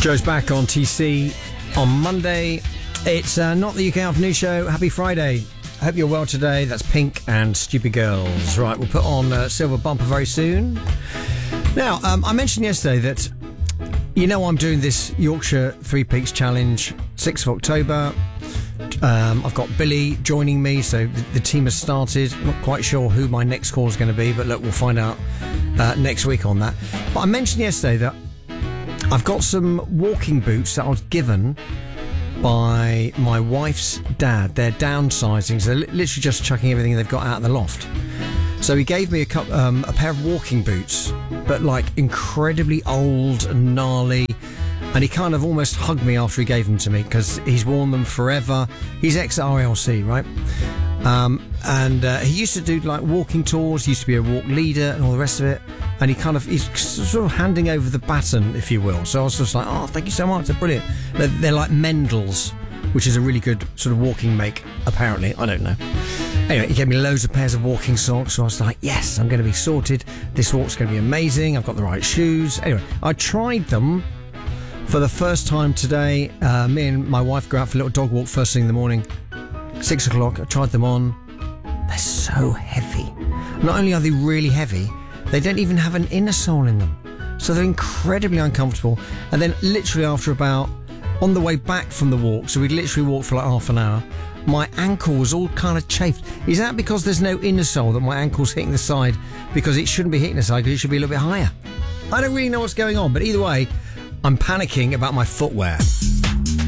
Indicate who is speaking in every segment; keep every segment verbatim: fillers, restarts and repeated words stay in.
Speaker 1: Joe's back on T C on Monday. It's uh, not the U K Afternoon Show. Happy Friday. I hope you're well today. That's Pink and Stupid Girls. Right, we'll put on uh, Silver Bumper very soon. Now, um, I mentioned yesterday that, you know, I'm doing this Yorkshire Three Peaks Challenge, sixth of October. Um, I've got Billy joining me, so the, the team has started. Not quite sure who my next call is going to be, but look, we'll find out uh, next week on that. But I mentioned yesterday that I've got some walking boots that I was given by my wife's dad. They're downsizing, so they're li- literally just chucking everything they've got out of the loft. So he gave me a, cup, um, a pair of walking boots, but like incredibly old and gnarly. And he kind of almost hugged me after he gave them to me because he's worn them forever. He's ex-R L C, right? Um, and uh, he used to do like walking tours, he used to be a walk leader and all the rest of it. And he kind of, he's sort of handing over the baton, if you will. So I was just like, oh, thank you so much, they're brilliant. They're, they're like Mendel's, which is a really good sort of walking make, apparently. I don't know. Anyway, he gave me loads of pairs of walking socks, so I was like, yes, I'm going to be sorted. This walk's going to be amazing. I've got the right shoes. Anyway, I tried them for the first time today. Uh, me and my wife go out for a little dog walk first thing in the morning. Six o'clock, I tried them on. They're so heavy. Not only are they really heavy, they don't even have an inner sole in them. So they're incredibly uncomfortable. And then literally after about, on the way back from the walk, so we'd literally walk for like half an hour, my ankle was all kind of chafed. Is that because there's no inner sole that my ankle's hitting the side? Because it shouldn't be hitting the side, because it should be a little bit higher. I don't really know what's going on, but either way, I'm panicking about my footwear.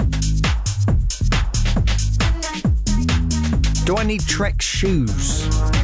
Speaker 1: Do I need Trek shoes?